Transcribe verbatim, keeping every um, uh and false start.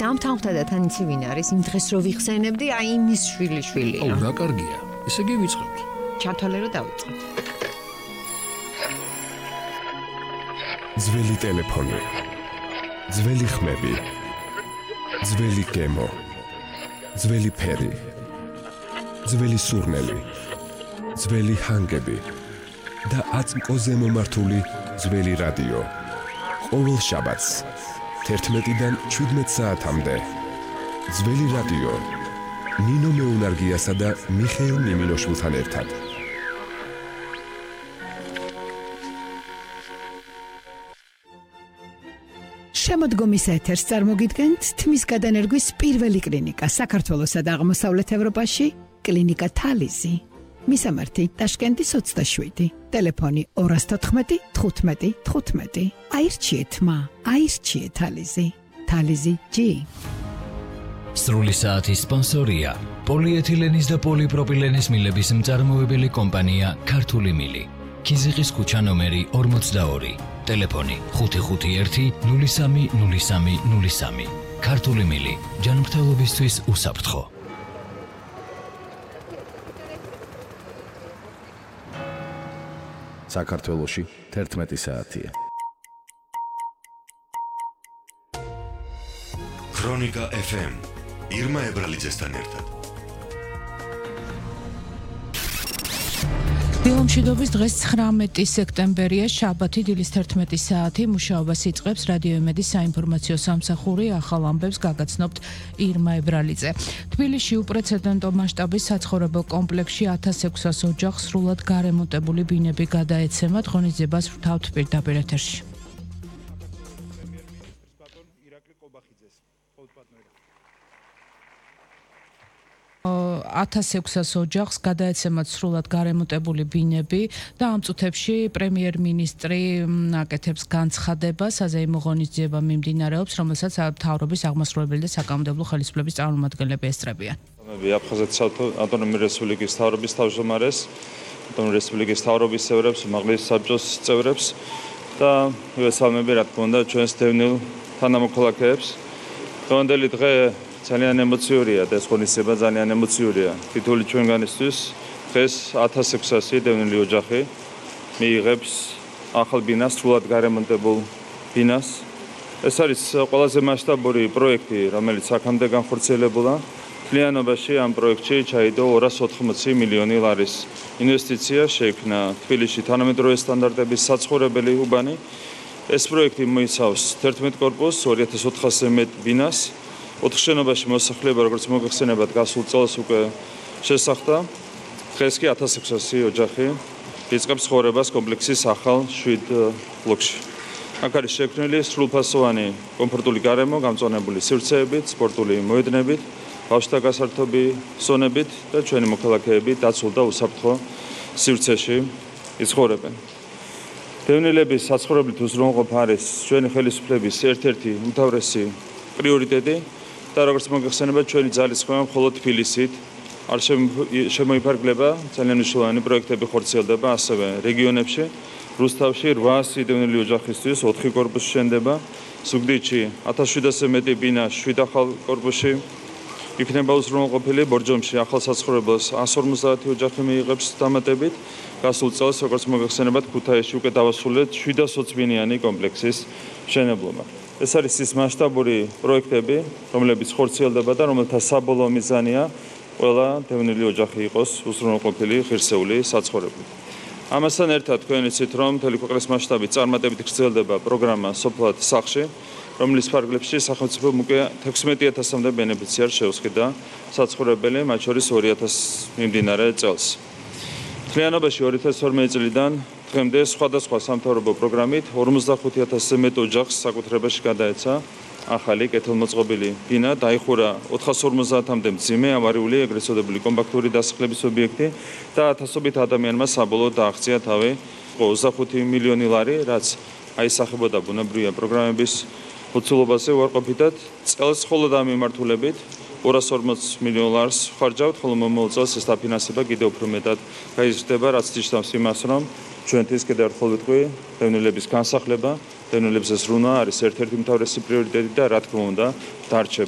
დამთანხმდა და თან იცი ვინ არის? იმ დღეს რო ვიხსენებდი, აი იმის შვილი შვილია. აუ, რა კარგია. ესე იგი ვიწყებთ. ჩათვალე რომ დავიწყოთ. ძველი ტელეფონი. ძველი ხმები. ძველი გემო. ძველი ფერი. ძველი სურნელი. ძველი ჰანგები. და აწმყოზე მომართული ძველი რადიო. ყოველ შაბათს თერთმეტიდან შვიდმეტ საათამდე. ძველი რადიო. ნინო მეუნარგიასა და მიხეილ ნიმინოშვილთან ერთად. შემოდგომის ეთერს წარმოგიდგენთ თმის გადანერგვის პირველი კლინიკა საქართველოსა და აღმოსავლეთ ევროპაში, კლინიკა თალიზი. მისამართი ტაშკენტის ოცდაშვიდი, ტელეფონი ორას თოთხმეტი თხუთმეტი თხუთმეტი. აირჩიეთ მა, აირჩიეთ თალიზი. თალიზი ჯი. სრული საათის სპონსორია პოლიეთილენის და პოლიპროპილენის მილების მწარმოებელი კომპანია ქართული მილი. ქიზიყის ქუჩა ნომერი ორმოცდაორი. ტელეფონი ხუთი ხუთი ერთი ნული სამი ნული სამი ნული სამი. ქართული მილი ჯანმრთელობისთვის უსაფრთხო. საქართველოში თერთმეტი საათია. ქრონიკა ეფ ემ ირმა ებრალიძესთან ერთად. დილომშვიდობის დღეს ცხრამეტი სექტემბერია, შაბათი, დილის თერთმეტი საათი. მუშაობას იწყებს რადიო იმედის საინფორმაციო სამსახური. ახალ ამბებს გაგაცნობთ ირმა ებრალიძე. თბილისში უპრეცედენტო მასშტაბის საცხოვრებელ კომპლექსში ათას ექვსას ოჯახს სრულად გარემონტებული ბინები გადაეცემათ. ღონისძიებას ვრთავთ პირდაპირ ეთერში. ათას ექვსას ოჯახს გადაეცემათ სრულად გარემონტებული ბინები და ამ წუთებში პრემიერ-მინისტრი აკეთებს განცხადებას. საზეიმო ღონისძიება მიმდინარეობს, რომელსაც მთავრობის აღმასრულებელი და საკანონმდებლო ხელისუფლების წარმომადგენლები ესწრებიან. აფხაზეთის ავტონომიური რესპუბლიკის მთავრობის თავმჯდომარეს, ავტონომიური რესპუბლიკის მთავრობის წევრებს, უმაღლესი საბჭოს წევრებს და მივესალმები, რა თქმა უნდა, ჩვენს დევნილ თანამოქალაქეებს. დღევანდელი დღე ძალიან ემოციურია და ეს ღონისძიება ძალიან ემოციურია. თითოეული ჩვენგანისთვის დღეს ათას ექვსასი დევნილი ოჯახი მიიღებს ახალ ბინას, სრულად გარემონტებულ ბინას. ეს არის ყველაზე მასშტაბური პროექტი, რომელიც აქამდე განხორციელებულა. მთლიანობაში ამ პროექტში ჩაიდო ორას ოთხმოცი მილიონი ლარის ინვესტიცია, შეიქმნა თბილისში თანამედროვე სტანდარტების საცხოვრებელი უბანი. ეს პროექტი მოიცავს თერთმეტ კორპუსს, ორი ათას ოთხასზე მეტ ბინას. ოთხ შენობაში მოსახლეობა, როგორც მოგეხსენებათ, გასულ წელს უკვე შესახდა. დღეს კი ათას ექვსასი ოჯახი იწყებს ცხოვრებას კომპლექსის ახალ შვიდ ბლოკში. აქ არის შექმნილი სრულფასოვანი კომფორტული გარემო, გამწვანებული სივრცეებით, სპორტული მოედნებით, ბავშვთა გასართობი ზონებით და ჩვენი მოქალაქეები დაცულ და უსაფრთხო სივრცეში იცხოვრებენ. დევნილების საცხოვრებლით უზრუნველყოფა არის ჩვენი ხელისუფლების ერთ-ერთი უმთავრესი პრიორიტეტი. და როგორც მოგეხსენებათ, ჩვენი ძალისხმევა მხოლოდ თბილისით არ შემოიფარგლება, ძალიან მნიშვნელოვანი პროექტები ხორციელდება ასევე რეგიონებში. რუსთავში რვაასი დევნილი ოჯახისთვის ოთხი კორპუსი შენდება, ზუგდიდში ათას შვიდასზე მეტი ბინა შვიდ ახალ კორპუსში იქნება უზრუნველყოფილი, ბორჯომში ახალ საცხოვრებელს εκατს ორმოცდაათი ოჯახი მიიღებს დამატებით. გასულ წელს, როგორც მოგეხსენებათ, ქუთაისში უკვე დავასრულეთ შვიდასოცბინიანი კომპლექსის მშენებლობა. ეს არის ის მასშტაბური პროექტები, რომლებიც ხორციელდება და რომელთა საბოლოო მიზანია ყველა დევნილი ოჯახი იყოს უზრუნველყოფილი ღირსეული საცხოვრებლით. ამასთან ერთად თქვენ იცით, რომ მთელი ქვეყნის მასშტაბით წარმატებით გრძელდება პროგრამა სოფლად სახლში, რომლის ფარგლებში სახელმწიფომ უკვე თექვსმეტი ათასამდე ბენეფიციარს შეუსყიდა საცხოვრებელი, მათ შორის ორი ათასი მიმდინარე წელს. მთლიანობაში ორი ათას ორმეტი წლიდან დღემდე სხვადასხვა სამთავრობო პროგრამით ორმოცდახუთი ათასზე მეტ ოჯახს საკუთრებაში გადაეცა ახალი კეთილმოწყობილი ბინა, დაიხურა ოთხას ორმოცდაათამდე მძიმე ავარიული, ეგრეთ წოდებული კომპაქტური დასახლების ობიექტი და ათასობით ადამიანმა საბოლოოდ დააღწია თავი ოცდახუთი მილიონი ლარი, რაც აისახებოდა ბუნებრივია პროგრამების მოცულობაზე უარყოფითად. წელს მხოლოდ ამ მიმართულებით ორას ორმოც მილიონ ლარს ხარჯავთ, ხოლო მომავალ წელს ეს დაფინანსება კიდევ უფრო მეტად გაიზრდება, რაც ნიშნავს იმას, რომ ჩვენთვის კიდევ ერთხელ ვიტყვი, დევნილების განსახლება, დევნილებზე ზრუნა არის ერთ-ერთი უმთავრესი პრიორიტეტი და რა თქმა უნდა დარჩება.